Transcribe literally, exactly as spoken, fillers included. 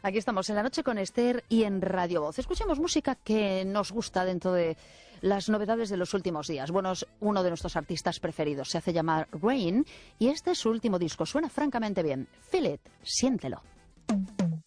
Aquí estamos en La Noche con Esther y en Radio Voz. Escuchemos música que nos gusta dentro de las novedades de los últimos días. Bueno, es uno de nuestros artistas preferidos. Se hace llamar Rain y este es su último disco. Suena francamente bien. Feel it, siéntelo.